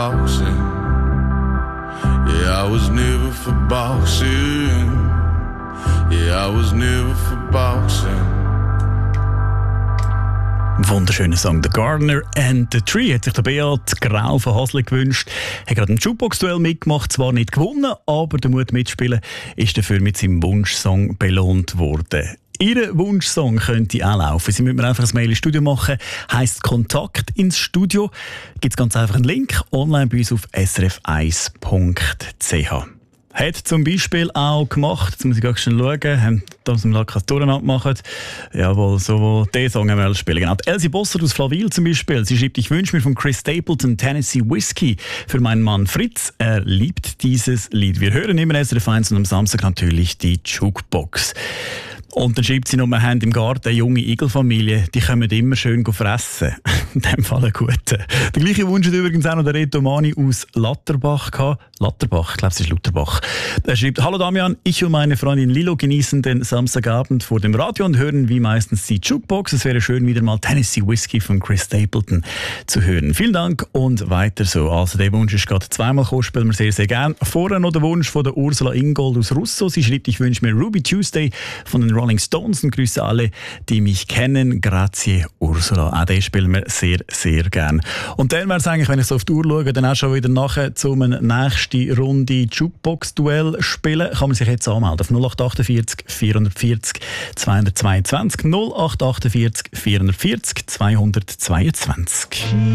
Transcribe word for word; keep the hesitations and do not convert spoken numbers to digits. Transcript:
boxing. Yeah, I was never for boxing. Yeah, I was never for boxing. Wunderschöner Song, The Gardener and the Tree. Hat sich der Beat Grau von Hasle gewünscht. Hat gerade im Jukebox-Duell mitgemacht, zwar nicht gewonnen, aber der Mut mitspielen ist dafür mit seinem Wunschsong belohnt worden. Ihr Wunschsong könnte auch laufen. Sie müssen mir einfach ein Mail ins Studio machen. Heisst Kontakt ins Studio. Gibt es ganz einfach einen Link online bei uns auf s r f eins punkt c h. Hat zum Beispiel auch gemacht, jetzt muss ich gerade schon schauen, haben das im Lack durcheinander gemacht. Jawohl, so den Song haben wir spielen. Genau. Elsie Bossert aus Flawil zum Beispiel. Sie schreibt, ich wünsche mir von Chris Stapleton Tennessee Whiskey für meinen Mann Fritz. Er liebt dieses Lied. Wir hören immer S R F eins und am Samstag natürlich die Jukebox. Und dann schreibt sie noch, wir haben im Garten eine junge Igelfamilie, die kommen immer schön fressen. In dem Fall ein guter. Der gleiche Wunsch hat übrigens auch noch der Reto Mani aus Latterbach gehabt. Latterbach, ich glaube, es ist Lutherbach. Er schreibt, hallo Damian, ich und meine Freundin Lilo genießen den Samstagabend vor dem Radio und hören wie meistens die Jukebox. Es wäre schön, wieder mal Tennessee Whiskey von Chris Stapleton zu hören. Vielen Dank und weiter so. Also der Wunsch ist gerade zweimal gekommen, spielen wir sehr, sehr gerne. Vorher noch der Wunsch von der Ursula Ingold aus Russo. Sie schreibt, ich wünsche mir Ruby Tuesday von den Rolling Stones und grüße alle, die mich kennen. Grazie, Ursula. Auch den spielen wir sehr, sehr gern. Und dann wäre es eigentlich, wenn ich so auf die Uhr schaue, dann auch schon wieder nachher zu einer nächsten Runde Jukebox-Duell spielen. Kann man sich jetzt anmelden auf null acht achtundvierzig vierhundertvierzig zweihundertzweiundzwanzig null acht achtundvierzig vierhundertvierzig zweihundertzweiundzwanzig.